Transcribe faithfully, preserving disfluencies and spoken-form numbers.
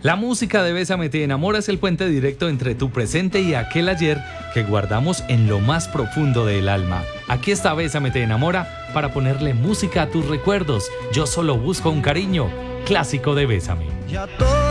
La música de Bésame te enamora es el puente directo entre tu presente y aquel ayer que guardamos en lo más profundo del alma. Aquí está Bésame te enamora para ponerle música a tus recuerdos. Yo solo busco un cariño, clásico de Bésame. Ya todo